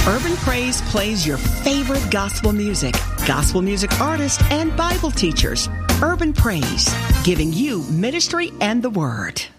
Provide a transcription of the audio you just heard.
Urban Praise plays your favorite gospel music artists, and Bible teachers. Urban Praise, giving you ministry and the Word.